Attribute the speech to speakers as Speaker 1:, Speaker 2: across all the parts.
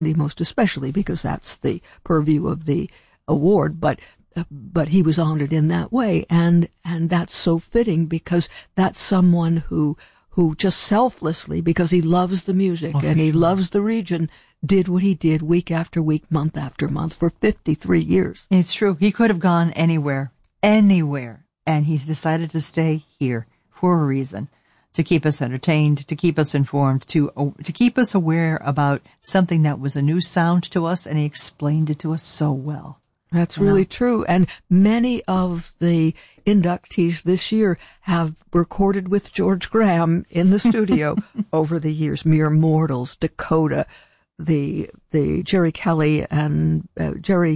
Speaker 1: most especially because that's the purview of the award, but he was honored in that way, and that's so fitting because that's someone who just selflessly, because he loves the music and he loves the region, did what he did week after week, month after month for 53 years.
Speaker 2: It's true. He could have gone anywhere, and he's decided to stay here for a reason, to keep us entertained, to keep us informed, to keep us aware about something that was a new sound to us, and he explained it to us so well.
Speaker 1: That's really true. And many of the inductees this year have recorded with George Graham in the studio over the years. Mere Mortals, Dakota, the Jerry Kelly and Bill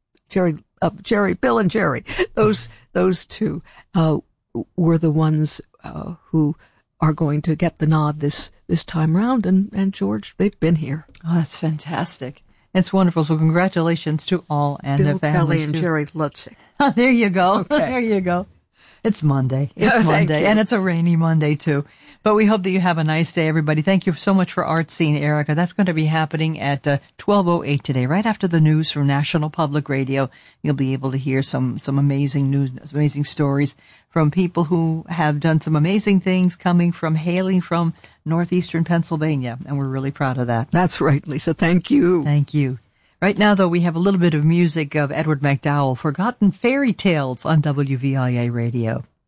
Speaker 1: and Jerry. Those two were the ones who are going to get the nod this time round. And George, they've been here.
Speaker 2: Oh, that's fantastic. It's wonderful. So congratulations to all and
Speaker 1: Bill
Speaker 2: their families.
Speaker 1: Kelly and
Speaker 2: too.
Speaker 1: Jerry Lutzig.
Speaker 2: There you go.
Speaker 1: Okay.
Speaker 2: There you go. It's Monday. It's
Speaker 1: Thank
Speaker 2: Monday.
Speaker 1: you.
Speaker 2: And it's a rainy Monday, too. But we hope that you have a nice day, everybody. Thank you so much for Art Scene, Erica. That's going to be happening at 12:08 today, right after the news from National Public Radio. You'll be able to hear some amazing news, amazing stories from people who have done some amazing things hailing from northeastern Pennsylvania. And we're really proud of that.
Speaker 1: That's right, Lisa. Thank you.
Speaker 2: Thank you. Right now, though, we have a little bit of music of Edward MacDowell, Forgotten Fairy Tales on WVIA Radio.